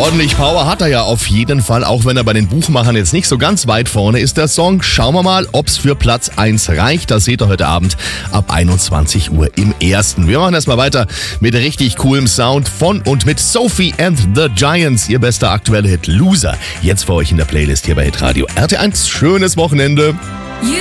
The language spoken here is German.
Ordentlich Power hat er ja auf jeden Fall, auch wenn er bei den Buchmachern jetzt nicht so ganz weit vorne ist, der Song. Schauen wir mal, ob's für Platz 1 reicht. Das seht ihr heute Abend ab 21 Uhr im Ersten. Wir machen erstmal weiter mit richtig coolem Sound von und mit Sophie and the Giants. Ihr bester aktueller Hit Loser. Jetzt für euch in der Playlist hier bei Hitradio RT1. Schönes Wochenende.